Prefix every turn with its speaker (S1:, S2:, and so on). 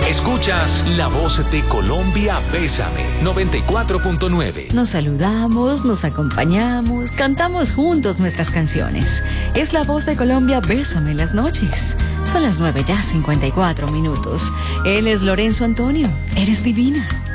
S1: Escuchas La Voz de Colombia, Bésame, 94.9.
S2: Nos saludamos, nos acompañamos, cantamos juntos nuestras canciones. Es La Voz de Colombia, Bésame en las noches. Son las 9:54. Él es Lorenzo Antonio. Eres divina.